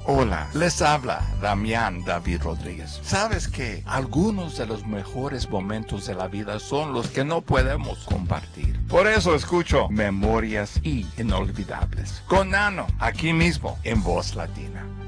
Hola, les habla Damián David Rodríguez. ¿Sabes que algunos de los mejores momentos de la vida son los que no podemos compartir? Por eso escucho Memorias Inolvidables con Nano, aquí mismo en Voz Latina.